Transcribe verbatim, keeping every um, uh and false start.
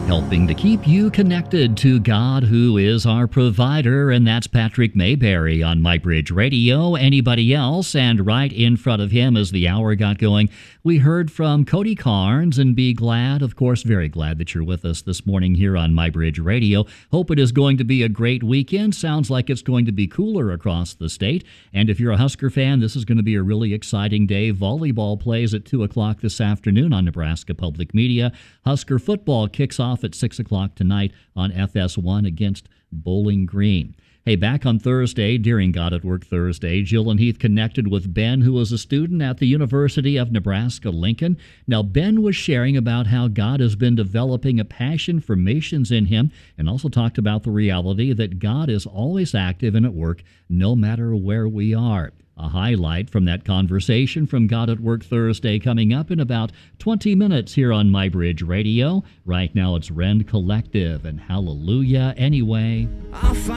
helping to keep you connected to God, who is our provider, and that's Patrick Mayberry on MyBridge Radio. Anybody else? And right in front of him, as the hour got going, we heard from Cody Carnes, and be glad, of course, very glad that you're with us this morning here on MyBridge Radio. Hope it is going to be a great weekend. Sounds like it's going to be cooler across the state. And if you're a Husker fan, this is going to be a really exciting day. Volleyball plays at two o'clock this afternoon on Nebraska Public Media. Husker football kicks off at six o'clock tonight on F S one against Bowling Green. Hey, back on Thursday, during God at Work Thursday, Jill and Heath connected with Ben, who was a student at the University of Nebraska-Lincoln. Now, Ben was sharing about how God has been developing a passion for missions in him, and also talked about the reality that God is always active and at work, no matter where we are. A highlight from that conversation from God at Work Thursday coming up in about twenty minutes here on MyBridge Radio. Right now it's Rend Collective and Hallelujah Anyway.